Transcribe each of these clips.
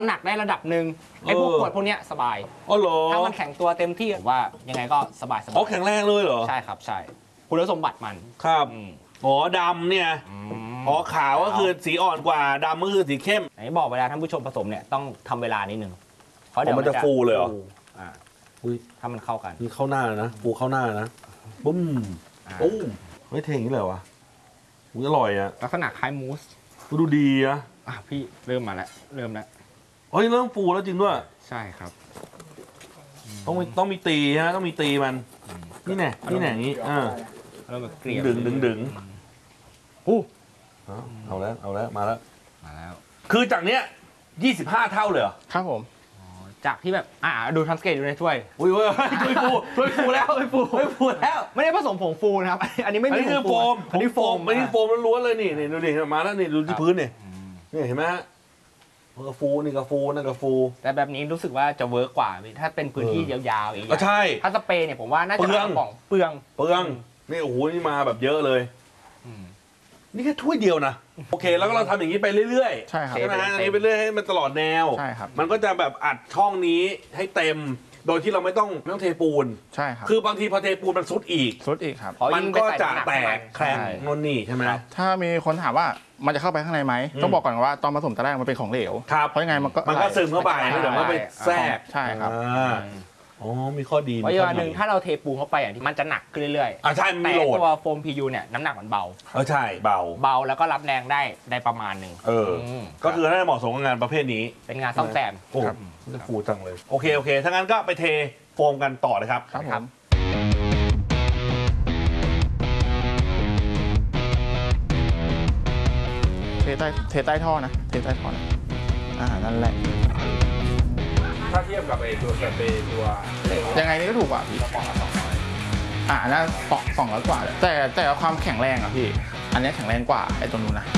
หนักได้ระดับหนึ่งไอ้พวกขวดพวกเนี้ยสบายอ๋อเหรอถ้ามันแข็งตัวเต็มที่ว่ายังไงก็สบายอ๋อแข็งแรงเลยเหรอใช่ครับใช่คุณสมบัติมันครับอ๋อดำเนี่ยอ๋อขาวก็คือสีอ่อนกว่าดำก็คือสีเข้มไหนบอกเวลาท่านผู้ชมผสมเนี่ยต้องทำเวลานิดนึงเพราะเดี๋ยวมันจะฟูเลยเหรอถ้ามันเข้ากันนี่เข้าหน้านะฟูเข้าหน้านะปุ้มปุ้มไม่เทอย่างนี้เลยวะมันอร่อยอะลักษณะคล้ายมูสดูดีนะพี่เริ่มมาแล้วเริ่มแล้วเฮ้ยเริ่มฟูแล้วจริงด้วยใช่ครับต้องมีตีฮะต้องมีตีมันนี่แน่อย่างนี้เริ่มแบบเกลี่ยดึงเอาแล้วมาแล้วคือจากเนี้ย25 เท่าเลยเหรอครับผมจากที่แบบดูทันสเกตดูในถ้วยอุ้ยถ้วยฟูแล้วไม่ได้ผสมผงฟูนะครับอันนี้ไม่มีคือโฟมอันนี้โฟมล้วนๆเลยนี่ดูดิมาแล้วนี่ดูที่พื้นนี่เห็นไหมฮะมันก็ฟูนี่ก็ฟูนั่นก็ฟูแต่แบบนี้รู้สึกว่าจะเวิร์กกว่าถ้าเป็นพื้นที่ยาวๆอย่างนี้ใช่ถ้าสเปรย์เนี่ยผมว่าน่าจะกระป๋องเปลืองนี่โอ้โหนี่มาแบบเยอะเลยนี่แค่ถ้วยเดียวนะโอเคแล้วก็เราทำอย่างนี้ไปเรื่อยๆใช่ครับใช่ไหมอันนี้ไปเรื่อยให้มันตลอดแนวใช่ครับมันก็จะแบบอัดช่องนี้ให้เต็มโดยที่เราไม่ต้องเทปูนใช่ครับคือบางทีพอเทปูนมันซุดอีกครับมันก็จะแตกแข็งนนนี่ใช่ไหมถ้ามีคนถามว่ามันจะเข้าไปข้างในไหมต้องบอกก่อนว่าตอนผสมตอนแรกมันเป็นของเหลวเพราะยังไงมันก็ซึมเข้าไปเดี๋ยวมันไปแทรกใช่ครับอ๋อมีข้อดีเพราะอย่างหนึ่งถ้าเราเทปูนเข้าไปมันจะหนักขึ้นเรื่อยๆใช่แต่ตัวโฟม PU เนี่ยน้ำหนักมันเบาใช่เบาแล้วก็รับแรงได้ประมาณหนึ่งก็คือน่าจะเหมาะสมกับงานประเภทนี้เป็นงานซ่อมแซมครับจะฟูจังเลยโอเคถ้างั้นก็ไปเทโฟมกันต่อเลยครับครับเทใต้ท่อนะเทใต้ท่อนะนั่นแหละถ้าเทียบกับไอ้ตัวสเปรย์ตัวยังไงนี่ก็ถูกกว่าพี่น่า200 กว่าแต่ความแข็งแรงอ่ะพี่อันนี้แข็งแรงกว่าไอ้ตัวนู้นนะ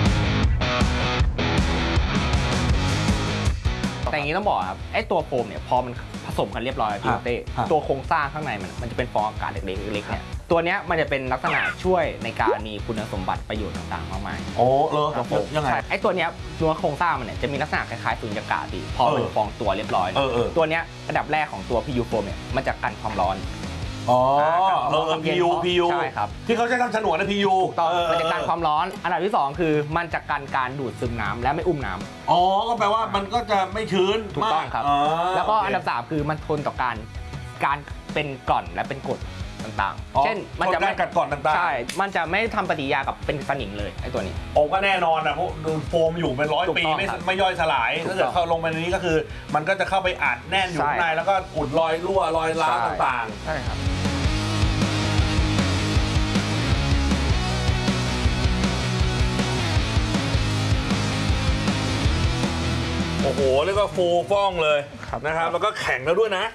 แต่อย่างนี้ต้องบอกครับไอ้ตัวโฟมเนี่ยพอมันผสมกันเรียบร้อยพี่เต้ตัวโครงสร้างข้างในมันจะเป็นฟองอากาศเล็กๆเนี่ยตัวเนี้ยมันจะเป็นลักษณะช่วยในการมีคุณสมบัติประโยชน์ต่างๆมากมายโอ้เลยยังไงไอ้ตัวเนี้ยตัวโครงสร้างมันเนี่ยจะมีลักษณะคล้ายๆสุญญากาศดีพอเป็นฟองตัวเรียบร้อยตัวเนี้ยระดับแรกของตัว PU โฟมเนี่ยมันจะกันความร้อน PU ใช่ครับที่เขาใช้ทำฉนวนนะ PU มันจะกันความร้อนอันดับที่2คือมันจะกันการดูดซึมน้ำและไม่อุ้มน้ำก็แปลว่ามันก็จะไม่ชื้นถูกต้องครับแล้วก็อันดับ3คือมันทนต่อการเป็นกร่อนและเป็นกรดต่างๆเช่นมันจะไม่กัดกร่อนต่างๆใช่มันจะไม่ทำปฏิกิริยากับเป็นสนิมเลยไอ้ตัวนี้ก็แน่นอนนะเพราะดูโฟมอยู่เป็น100 ปีไม่ย่อยสลายถ้าเกิดเข้าลงไปในนี้ก็คือมันก็จะเข้าไปอัดแน่นอยู่ข้างในแล้วก็อุดรอยรั่วรอยร้าวต่างๆใช่ครับโอ้โหเรียกว่าฟูฟ่องเลยนะครับแล้วก็แข็งแล้วด้วยนะ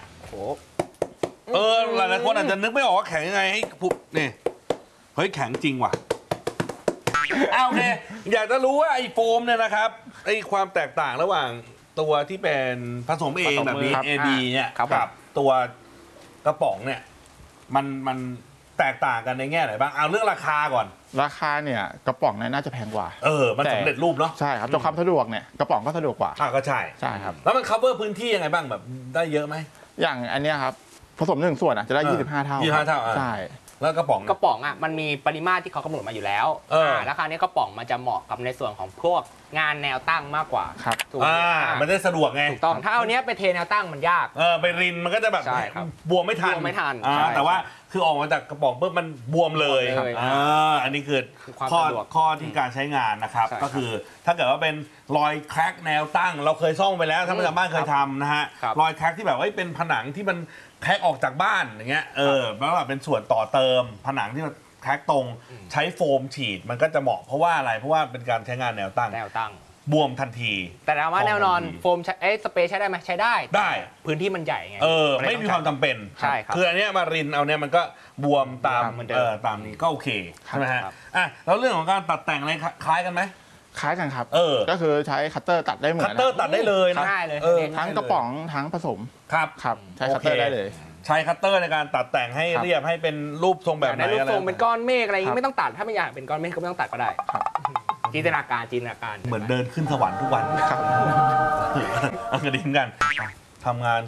หลายๆคนอาจจะนึกไม่ออกว่าแข็งยังไงให้ปุ๊บนี่เฮ้ยแข็งจริงว่ะโอเคอยากจะรู้ว่าไอ้โฟมเนี่ยนะครับไอ้ความแตกต่างระหว่างตัวที่เป็นผสมเองแบบนี้ AB เนี่ยกับตัวกระป๋องเนี่ยมันแตกต่างกันในแง่ไหนบ้างเอาเรื่องราคาก่อนราคาเนี่ยกระป๋องเนี่ยน่าจะแพงกว่ามันสำเร็จรูปเนาะใช่ครับตัวความสะดวกเนี่ยกระป๋องก็สะดวกกว่าก็ใช่ครับแล้วมัน cover พื้นที่ยังไงบ้างแบบได้เยอะไหมอย่างอันเนี้ยครับผสม1 ส่วนจะได้25 เท่าใช่แล้วกระป๋องมันมีปริมาตรที่เขากำหนดมาอยู่แล้วราคานี้กระป๋องมันจะเหมาะกับในส่วนของพวกงานแนวตั้งมากกว่าถูกมันได้สะดวกไงถูกต้องถ้าเอาเนี้ยไปเทแนวตั้งมันยากไปรินมันก็จะแบบบวมไม่ทันแต่ว่าคือออกมาจากกระป๋องปุ๊บมันบวมเลยอันนี้คือข้อที่การใช้งานนะครับก็คือถ้าเกิดว่าเป็นรอยแคร็กแนวตั้งเราเคยซ่อมไปแล้วถ้าไม่จำบ้านเคยทำนะฮะรอยแคร็กที่แบบว่าเป็นผนังที่มันแคร็กออกจากบ้านอย่างเงี้ยแล้วแบบเป็นส่วนต่อเติมผนังที่มันแคร็กตรงใช้โฟมฉีดมันก็จะเหมาะเพราะว่าอะไรเพราะว่าเป็นการใช้งานแนวตั้งบวมทันทีแต่ถามว่าแนวนอนโฟมสเปรย์ใช้ได้ไหมใช้ได้พื้นที่มันใหญ่ไงไม่มีความจำเป็นใช่ครับคืออันนี้มารินเอาเนี่ยมันก็บวมตามนี้ก็โอเคใช่ไหมฮะแล้วเรื่องของการตัดแต่งอะไรคล้ายกันไหมคล้ายกันครับก็คือใช้คัตเตอร์ตัดได้เหมือนคัตเตอร์ตัดได้เลยนะง่ายเลยทั้งกระป๋องทั้งผสมครับใช้คัตเตอร์ได้เลยใช้คัตเตอร์ในการตัดแต่งให้เรียบให้เป็นรูปทรงแบบไหนรูปทรงเป็นก้อนเมฆอะไรอย่างนี้ไม่ต้องตัดถ้าไม่อยากเป็นก้อนเมฆก็ไม่ต้องตัดก็ได้จินตนาการเหมือนเดินขึ้นสวรรค์ทุกวันเอากระดิ่งกันทำงาน